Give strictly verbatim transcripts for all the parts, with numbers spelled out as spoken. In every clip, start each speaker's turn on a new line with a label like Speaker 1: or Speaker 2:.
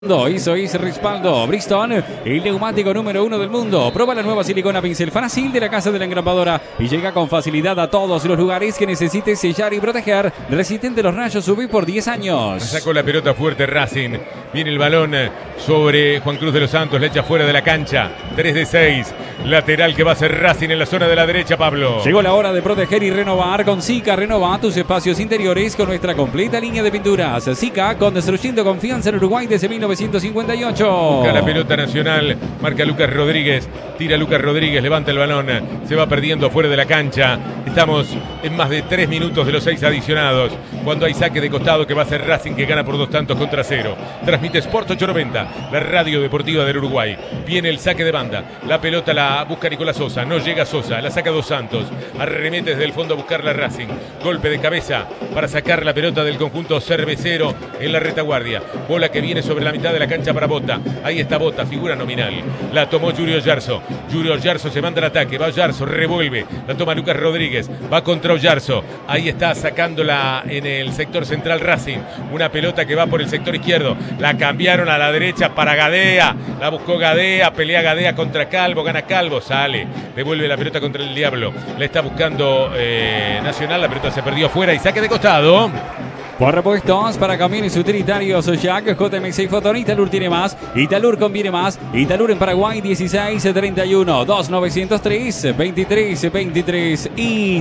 Speaker 1: Hizo ese respaldo Bristol, el neumático número uno del mundo. Prueba la nueva silicona pincel fácil de la casa de la engrapadora y llega con facilidad a todos los lugares que necesites sellar y proteger. Resistente los rayos U V por diez años.
Speaker 2: Sacó la pelota fuerte Racing. Viene el balón sobre Juan Cruz de los Santos. Le echa fuera de la cancha. tres de seis. Lateral que va a ser Racing en la zona de la derecha, Pablo.
Speaker 1: Llegó la hora de proteger y renovar. Con Sika renova tus espacios interiores con nuestra completa línea de pinturas. Sika, construyendo confianza en Uruguay desde mil novecientos cincuenta y ocho.
Speaker 2: Busca la pelota Nacional. Marca Lucas Rodríguez. Tira Lucas Rodríguez. Levanta el balón. Se va perdiendo fuera de la cancha. Estamos en más de tres minutos de los seis adicionados. Cuando hay saque de costado que va a ser Racing, que gana por dos tantos contra cero. Transmite Sport ochocientos noventa, la radio deportiva del Uruguay. Viene el saque de banda. La pelota la busca Nicolás Sosa. No llega Sosa. La saca Dos Santos. Arremete desde el fondo a buscarla Racing. Golpe de cabeza para sacar la pelota del conjunto cervecero en la retaguardia. Bola que viene sobre la mitad de la cancha para Bota. Ahí está Bota, figura nominal. La tomó Julio Yarzo. Julio Yarzo se manda al ataque. Va Yarzo, revuelve. La toma Lucas Rodríguez. Va contra Yarzo. Ahí está sacándola en el sector central Racing. Una pelota que va por el sector izquierdo. La cambiaron a la derecha para Gadea. La buscó Gadea. Pelea Gadea contra Calvo. Gana Calvo. Sale. Devuelve la pelota contra el Diablo. La está buscando eh, Nacional. La pelota se perdió afuera y saque de costado.
Speaker 1: Por repuestos para camiones utilitarios Jack, J M C Foton, Italur tiene más, Italur conviene más, Italur en Paraguay dieciséis treinta y uno, dos novecientos tres, veintitrés veintitrés,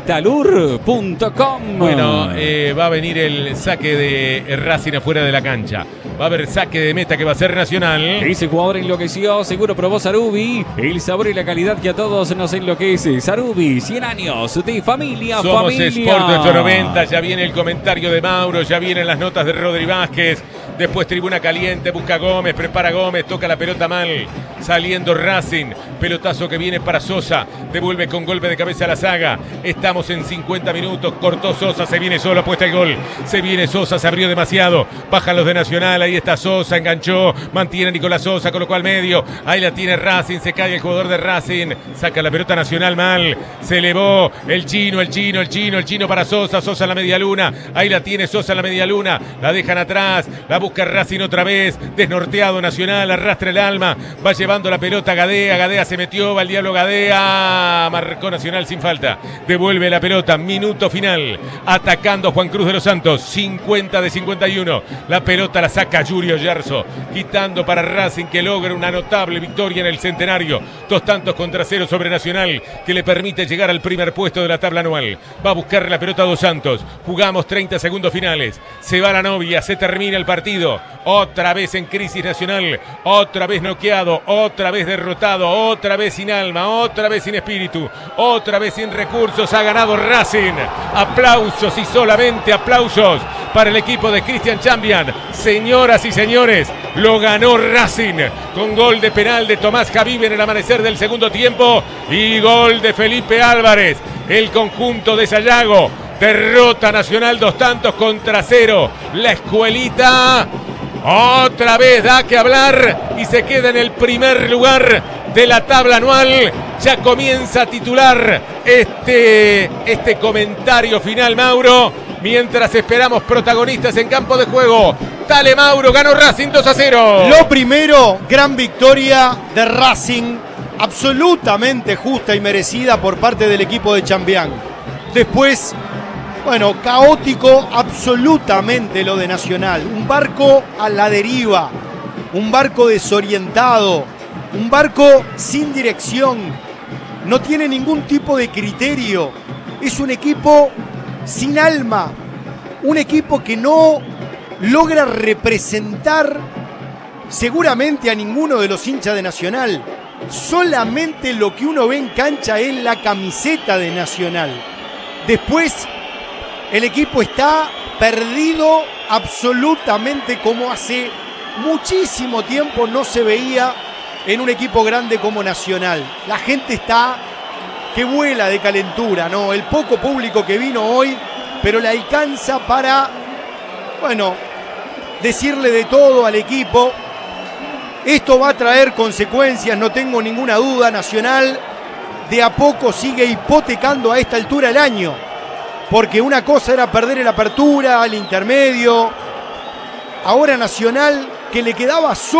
Speaker 1: italur punto com.
Speaker 2: Bueno, eh, va a venir el saque de Racing afuera de la cancha. Va a haber saque de meta que va a ser Nacional.
Speaker 1: Ese jugador enloqueció, seguro probó Sarubi, el sabor y la calidad que a todos nos enloquece. Sarubi, cien años de familia,
Speaker 2: Somos
Speaker 1: familia.
Speaker 2: Sport ochocientos noventa, ya viene el comentario de Mauro, ya vienen las notas de Rodri Vázquez. Después tribuna caliente, busca Gómez, prepara Gómez, toca la pelota mal. Saliendo Racing, pelotazo que viene para Sosa. Devuelve con golpe de cabeza a la saga. Estamos en cincuenta minutos, cortó Sosa, se viene solo, apuesta el gol. Se viene Sosa, se abrió demasiado. Bajan los de Nacional, ahí está Sosa, enganchó. Mantiene a Nicolás Sosa, colocó al medio. Ahí la tiene Racing, se cae el jugador de Racing. Saca la pelota Nacional mal. Se elevó el chino, el chino, el chino, el chino para Sosa. Sosa en la media luna. Ahí la tiene Sosa en la media luna. La dejan atrás, la busca Racing otra vez. Desnorteado Nacional, arrastra el alma. Va llevando la pelota Gadea. Gadea se metió, va el Diablo Gadea. Marcó Nacional sin falta. Devuelve la pelota, minuto final. Atacando Juan Cruz de los Santos. cincuenta de cincuenta y uno. La pelota la saca Julio Yarzo. Quitando para Racing, que logra una notable victoria en el centenario. Dos tantos contra cero sobre Nacional, que le permite llegar al primer puesto de la tabla anual. Va a buscar la pelota a Dos Santos. Jugamos treinta segundos finales. Se va la novia, se termina el partido. Otra vez en crisis Nacional. Otra vez noqueado. Otra vez derrotado. Otra vez sin alma. Otra vez sin espíritu. Otra vez sin recursos. Ha ganado Racing. Aplausos y solamente aplausos para el equipo de Cristian Chambian. Señoras y señores, lo ganó Racing con gol de penal de Tomás Javive en el amanecer del segundo tiempo y gol de Felipe Álvarez. El conjunto de Sayago derrota Nacional dos tantos contra cero. La escuelita otra vez da que hablar y se queda en el primer lugar de la tabla anual. Ya comienza a titular este, este comentario final, Mauro, mientras esperamos protagonistas en campo de juego. Dale, Mauro, ganó Racing dos a cero.
Speaker 3: Lo primero, gran victoria de Racing, absolutamente justa y merecida por parte del equipo de Chambián. Después, bueno, caótico absolutamente lo de Nacional. Un barco a la deriva, un barco desorientado, un barco sin dirección, no tiene ningún tipo de criterio. Es un equipo sin alma, un equipo que no logra representar seguramente a ninguno de los hinchas de Nacional. Solamente lo que uno ve en cancha es la camiseta de Nacional. Después, el equipo está perdido absolutamente, como hace muchísimo tiempo no se veía en un equipo grande como Nacional. La gente está que vuela de calentura, ¿no? El poco público que vino hoy, pero le alcanza para, bueno, decirle de todo al equipo. Esto va a traer consecuencias, no tengo ninguna duda. Nacional de a poco sigue hipotecando a esta altura el año, porque una cosa era perder el apertura, el intermedio. Ahora Nacional que le quedaba